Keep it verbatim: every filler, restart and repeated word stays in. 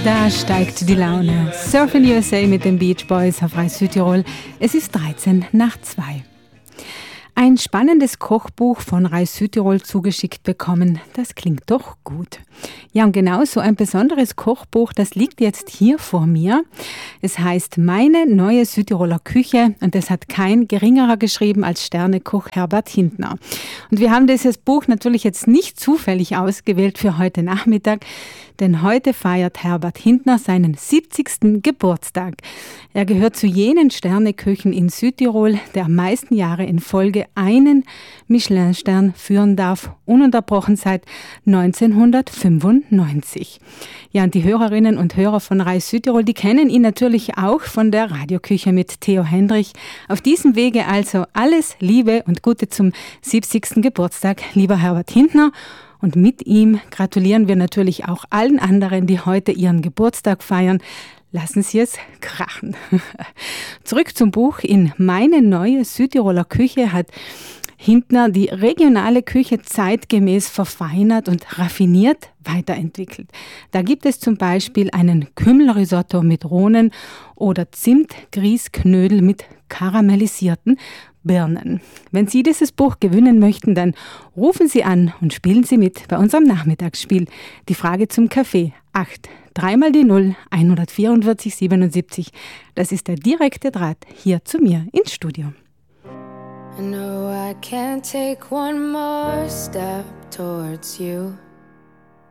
Da steigt die Laune. Surfing U S A mit den Beach Boys auf Reis Südtirol. Es ist dreizehn nach zwei. Ein spannendes Kochbuch von Reis Südtirol zugeschickt bekommen. Das klingt doch gut. Ja, und genau so ein besonderes Kochbuch, das liegt jetzt hier vor mir. Es heißt Meine neue Südtiroler Küche und es hat kein geringerer geschrieben als Sternekoch Herbert Hintner. Und wir haben dieses Buch natürlich jetzt nicht zufällig ausgewählt für heute Nachmittag, denn heute feiert Herbert Hintner seinen siebzigsten Geburtstag. Er gehört zu jenen Sterneköchen in Südtirol, der am meisten Jahre in Folge einen Michelin-Stern führen darf, ununterbrochen seit neunzehnhundertfünfundneunzig. Ja, und die Hörerinnen und Hörer von Reis Südtirol, die kennen ihn natürlich auch von der Radioküche mit Theo Hendrich. Auf diesem Wege also alles Liebe und Gute zum siebzigsten Geburtstag, lieber Herbert Hintner. Und mit ihm gratulieren wir natürlich auch allen anderen, die heute ihren Geburtstag feiern. Lassen Sie es krachen. Zurück zum Buch. In Meine neue Südtiroler Küche hat Hintner die regionale Küche zeitgemäß verfeinert und raffiniert weiterentwickelt. Da gibt es zum Beispiel einen Kümmelrisotto mit Rohnen oder Zimtgrießknödel mit karamellisierten Birnen. Wenn Sie dieses Buch gewinnen möchten, dann rufen Sie an und spielen Sie mit bei unserem Nachmittagsspiel. Die Frage zum Kaffee. acht, dreimal die null, hundertvierundvierzig siebenundsiebzig. Das ist der direkte Draht hier zu mir ins Studio. I know I can't take one more step towards you.